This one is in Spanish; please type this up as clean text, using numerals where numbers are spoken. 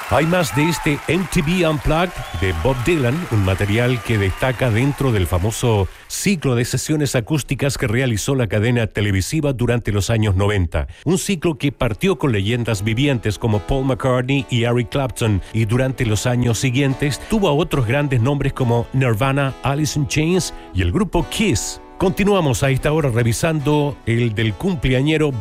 Hay más de este MTV Unplugged de Bob Dylan, un material que destaca dentro del famoso ciclo de sesiones acústicas que realizó la cadena televisiva durante los años 90. Un ciclo que partió con leyendas vivientes como Paul McCartney y Eric Clapton, y durante los años siguientes tuvo a otros grandes nombres como Nirvana, Alice in Chains y el grupo Kiss. Continuamos a esta hora revisando el del cumpleañero